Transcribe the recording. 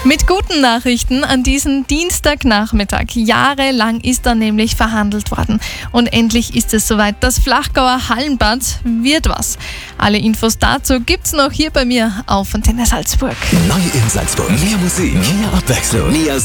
Mit guten Nachrichten an diesem Dienstagnachmittag. Jahrelang ist da nämlich verhandelt worden. Und endlich ist es soweit. Das Flachgauer Hallenbad wird was. Alle Infos dazu gibt's noch hier bei mir auf Antenne Salzburg. Neu in Salzburg. Mehr Musik, mehr Abwechslung, mehr